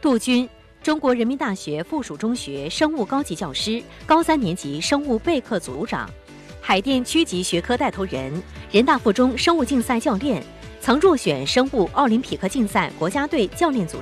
杜军，中国人民大学附属中学生物高级教师，高3年级生物备课组长；海淀区级学科带头人，人大附中生物竞赛教练，曾入选生物奥林匹克竞赛国家队教练组